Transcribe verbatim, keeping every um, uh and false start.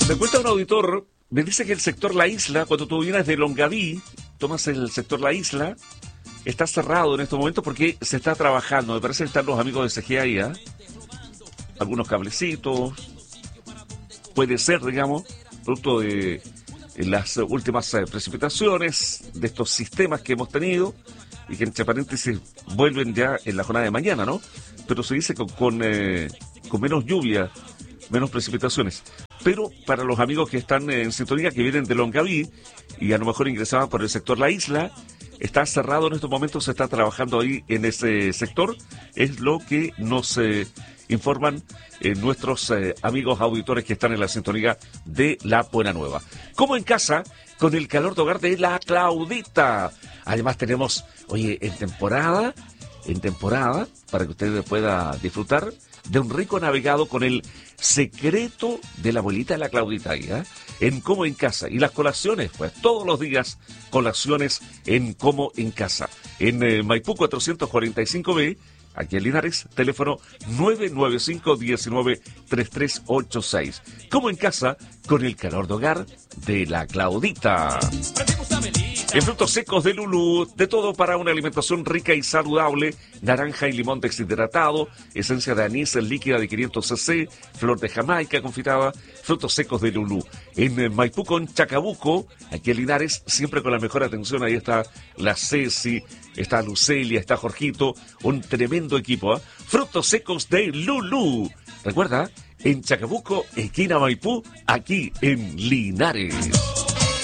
Me cuenta un auditor, me dice que el sector La Isla, cuando tú vienes de Longaví, tomas el sector La Isla, está cerrado en estos momentos porque se está trabajando. Me parece que están los amigos de C G A ahí, ¿eh? Algunos cablecitos, puede ser, digamos, producto de las últimas precipitaciones de estos sistemas que hemos tenido y que entre paréntesis vuelven ya en la jornada de mañana, ¿no? Pero se dice con, con, eh, con menos lluvia, menos precipitaciones. Pero para los amigos que están en sintonía, que vienen de Longaví y a lo mejor ingresaban por el sector La Isla, está cerrado en estos momentos, se está trabajando ahí en ese sector, es lo que nos eh, informan eh, nuestros eh, amigos auditores que están en la sintonía de La Buena Nueva. Como en casa, con el calor de hogar de la Claudita. Además tenemos, oye, en temporada, en temporada, para que usted pueda disfrutar de un rico navegado con el secreto de la abuelita de la Claudita ahí, ¿eh? En Como en Casa. Y las colaciones, pues todos los días colaciones en Como en Casa. En eh, Maipú cuatrocientos cuarenta y cinco B, aquí en Linares, teléfono nueve nueve cinco, uno nueve, tres tres ocho seis. Como en Casa, con el calor de hogar de la Claudita. En frutos secos de Lulú, de todo para una alimentación rica y saludable, naranja y limón deshidratado, esencia de anís líquida de quinientos centilitros, flor de Jamaica confitada, frutos secos de Lulú. En Maipú con Chacabuco, aquí en Linares, siempre con la mejor atención, ahí está la Ceci, está Lucelia, está Jorgito, un tremendo equipo, ¿eh? Frutos secos de Lulú. Recuerda, en Chacabuco, esquina Maipú, aquí en Linares.